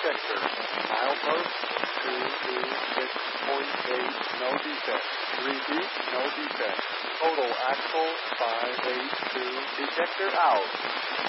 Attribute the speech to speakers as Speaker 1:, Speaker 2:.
Speaker 1: detector. Milepost 226.8, no defect. Repeat, no defect. Total axle 582. Detector out.